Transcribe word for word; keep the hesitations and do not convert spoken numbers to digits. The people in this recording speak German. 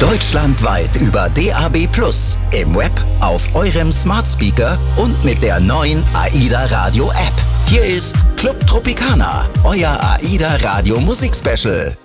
Deutschlandweit über D A B plus, im Web, auf eurem Smart Speaker und mit der neuen AIDA Radio App. Hier ist Club Tropicana, euer AIDA Radio Musik Special.